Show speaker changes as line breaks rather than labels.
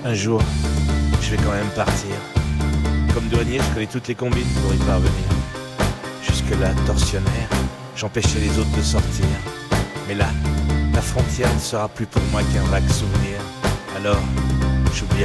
Un jour, je vais quand même partir. Comme douanier, je connais toutes les combines pour y parvenir. Jusque-là, tortionnaire, j'empêchais les autres de sortir. Mais là, la frontière ne sera plus pour moi qu'un vague souvenir. Alors, j'oublierai